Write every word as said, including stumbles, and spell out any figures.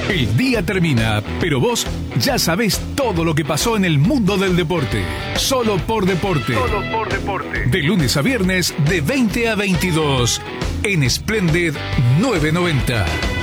El día termina, pero vos ya sabés todo lo que pasó en el mundo del deporte. Solo por deporte. Solo por deporte. De lunes a viernes, de veinte a veintidós, en Splendid novecientos noventa.